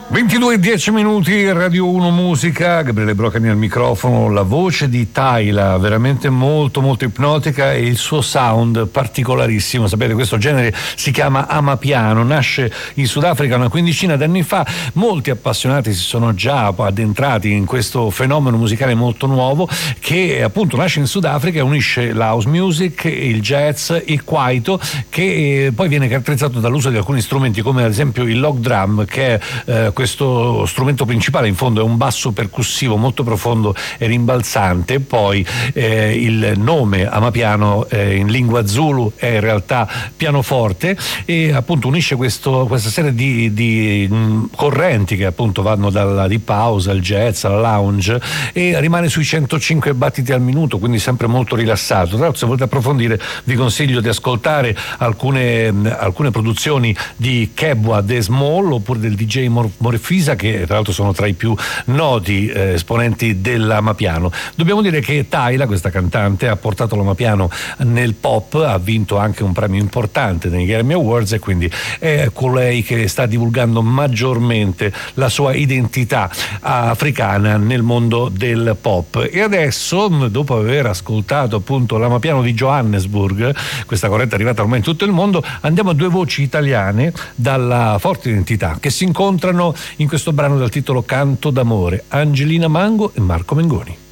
22:10, Radio 1 Musica, Gabriele Brocani al microfono, la voce di Tyla, veramente molto molto ipnotica, e il suo sound particolarissimo. Sapete, questo genere si chiama amapiano, nasce in Sudafrica una quindicina d'anni fa. Molti appassionati si sono già addentrati in questo fenomeno musicale molto nuovo, che appunto nasce in Sudafrica e unisce la house music, il jazz, il kwaito, che poi viene caratterizzato dall'uso di alcuni strumenti come ad esempio il log drum, che è questo strumento principale. In fondo è un basso percussivo molto profondo e rimbalzante. Poi il nome amapiano in lingua zulu è in realtà pianoforte, e appunto unisce questa serie di correnti che appunto vanno dalla deep house al jazz al lounge, e rimane sui 105 battiti al minuto, quindi sempre molto rilassato. Tra l'altro, se volete approfondire, vi consiglio di ascoltare alcune produzioni di Kebwa The Small oppure del DJ Morfisa, che tra l'altro sono tra i più noti esponenti dell'amapiano. Dobbiamo dire che Tyla, questa cantante, ha portato l'amapiano nel pop, ha vinto anche un premio importante nei Grammy Awards, e quindi è colei che sta divulgando maggiormente la sua identità africana nel mondo del pop. E adesso, dopo aver ascoltato appunto l'amapiano di Johannesburg, questa corrente è arrivata ormai in tutto il mondo, andiamo a due voci italiane dalla forte identità che si incontrano in questo brano dal titolo Canto d'amore, Angelina Mango e Marco Mengoni.